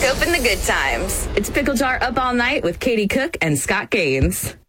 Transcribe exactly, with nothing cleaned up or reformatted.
Scoping the good times. It's Pickle Jar Up All Night with Katie Cook and Scott Gaines.